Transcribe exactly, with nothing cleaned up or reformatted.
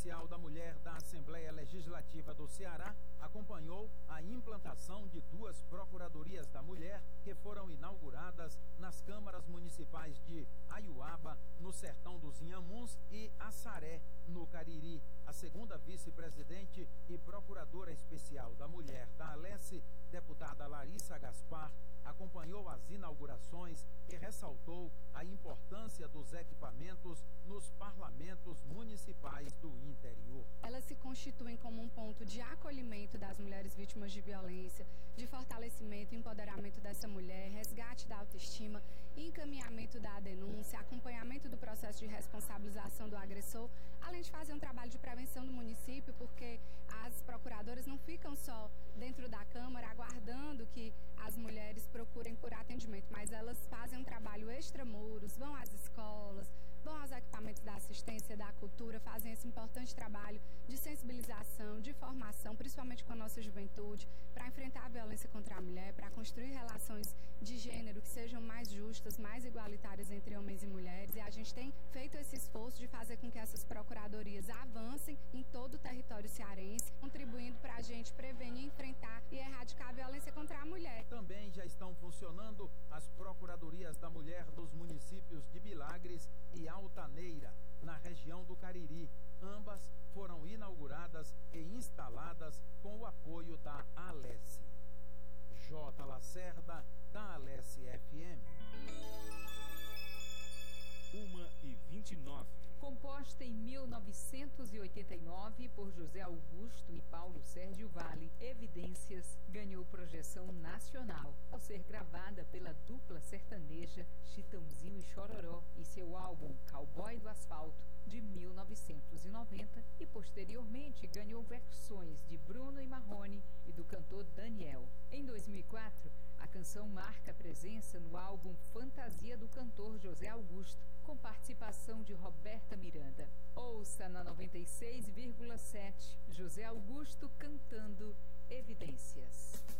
Especial da Mulher da Assembleia Legislativa do Ceará acompanhou a implantação de duas Procuradorias da Mulher que foram inauguradas nas câmaras municipais de Aiuaba, no sertão dos Inhamuns, e Assaré, no Cariri. A segunda vice-presidente e procuradora especial da Mulher da Alesse, deputada Larissa Gaspar, acompanhou as inaugurações e ressaltou a importância dos equipamentos nos parlamentos municipais do interior. Elas se constituem como um ponto de acolhimento das mulheres vítimas de violência, de fortalecimento e empoderamento dessa mulher, resgate da autoestima, encaminhamento da denúncia, acompanhamento do processo de responsabilização do agressor, além de fazer um trabalho de prevenção do município, porque as procuradoras não ficam só dentro da Câmara aguardando que as mulheres procurem por atendimento, mas elas fazem um trabalho extramuros, vão às escolas, vão aos equipamentos da assistência, da cultura, fazem esse importante trabalho de sensibilização, de formação, principalmente com a nossa juventude, para enfrentar a violência contra a mulher, para construir relações de gênero que sejam mais justas, mais igualitárias entre homens e mulheres. E a gente tem feito esse esforço de fazer com que essas procuradorias avancem em todo o território cearense, contribuindo para a gente prevenir, enfrentar e erradicar a violência contra a mulher. Também já estão funcionando as Procuradorias da Mulher dos municípios de Milagres e Altaneira, na região do Cariri. Ambas foram inauguradas e instaladas com o apoio da Alesse. J. Lacerda, da Alesse F M. uma e vinte e nove. Composta em mil novecentos e oitenta e nove por José Augusto e Paulo Sérgio Vale, Evidências ganhou projeção nacional ao ser gravada pela dupla sertaneja Chitãozinho e Chororó em seu álbum Cowboy do Asfalto, de mil novecentos e noventa, e posteriormente ganhou versões de Bruno e Marrone e do cantor Daniel. Em dois mil e quatro, a canção marca presença no álbum Fantasia do cantor José Augusto, com participação de Roberta Miranda. Ouça na noventa e seis vírgula sete, José Augusto cantando Evidências.